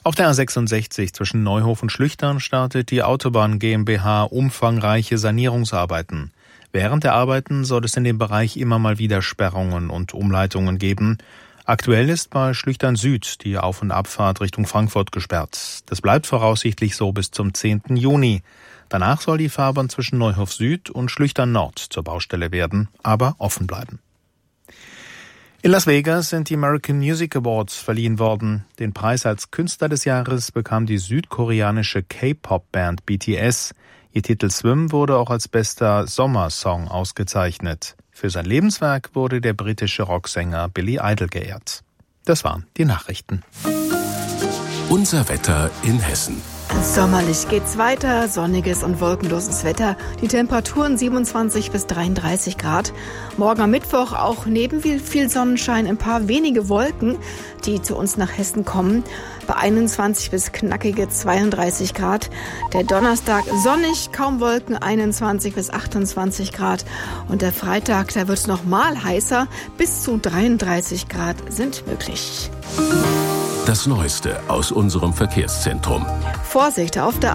Auf der A66 zwischen Neuhof und Schlüchtern startet die Autobahn GmbH umfangreiche Sanierungsarbeiten. Während der Arbeiten soll es in dem Bereich immer mal wieder Sperrungen und Umleitungen geben. Aktuell ist bei Schlüchtern Süd die Auf- und Abfahrt Richtung Frankfurt gesperrt. Das bleibt voraussichtlich so bis zum 10. Juni. Danach soll die Fahrbahn zwischen Neuhof Süd und Schlüchtern Nord zur Baustelle werden, aber offen bleiben. In Las Vegas sind die American Music Awards verliehen worden. Den Preis als Künstler des Jahres bekam die südkoreanische K-Pop-Band BTS. Ihr Titel Swim wurde auch als bester Sommersong ausgezeichnet. Für sein Lebenswerk wurde der britische Rocksänger Billy Idol geehrt. Das waren die Nachrichten. Unser Wetter in Hessen. Sommerlich geht's weiter, sonniges und wolkenloses Wetter. Die Temperaturen 27 bis 33 Grad. Morgen am Mittwoch auch neben viel Sonnenschein ein paar wenige Wolken, die zu uns nach Hessen kommen. Bei 21 bis knackige 32 Grad. Der Donnerstag sonnig, kaum Wolken, 21 bis 28 Grad. Und der Freitag, da wird's noch mal heißer, bis zu 33 Grad sind möglich. Das Neueste aus unserem Verkehrszentrum. Vorsicht auf der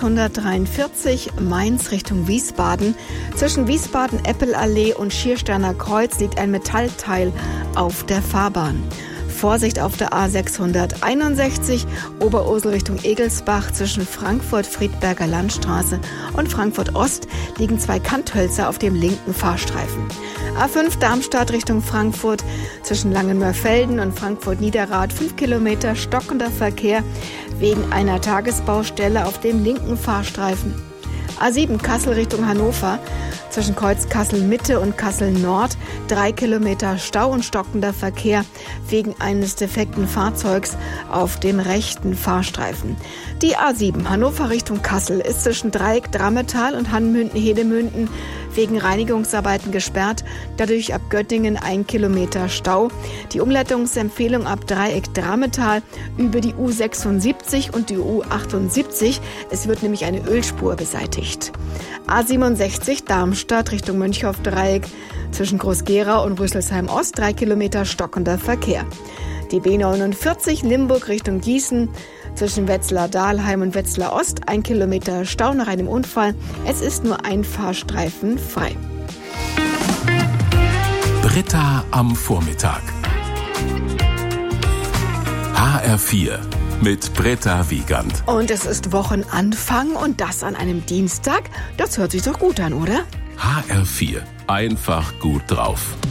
A643 Mainz Richtung Wiesbaden. Zwischen Wiesbaden-Eppelallee und Schiersteiner Kreuz liegt ein Metallteil auf der Fahrbahn. Vorsicht auf der A661 Oberursel Richtung Egelsbach. Zwischen Frankfurt-Friedberger Landstraße und Frankfurt Ost liegen 2 Kanthölzer auf dem linken Fahrstreifen. A5 Darmstadt Richtung Frankfurt. Zwischen Langenmörfelden und Frankfurt-Niederrad 5 Kilometer stockender Verkehr wegen einer Tagesbaustelle auf dem linken Fahrstreifen. A7 Kassel Richtung Hannover. Zwischen Kreuz Kassel-Mitte und Kassel-Nord 3 Kilometer Stau und stockender Verkehr wegen eines defekten Fahrzeugs auf dem rechten Fahrstreifen. Die A7 Hannover Richtung Kassel ist zwischen Dreieck Drammetal und Hannmünden-Hedemünden wegen Reinigungsarbeiten gesperrt, dadurch ab Göttingen 1 Kilometer Stau. Die Umleitungsempfehlung ab Dreieck Drammetal über die U76 und die U78. Es wird nämlich eine Ölspur beseitigt. A67 Darmstadt Richtung Mönchhoff-Dreieck zwischen Groß-Gerau und Rüsselsheim Ost 3 Kilometer stockender Verkehr. Die B49 Limburg Richtung Gießen zwischen Wetzlar-Dahlheim und Wetzlar Ost 1 Kilometer Stau nach einem Unfall. Es ist nur ein Fahrstreifen frei. Britta am Vormittag. HR4 mit Britta Wiegand. Und es ist Wochenanfang und das an einem Dienstag. Das hört sich doch gut an, oder? HR4. Einfach gut drauf.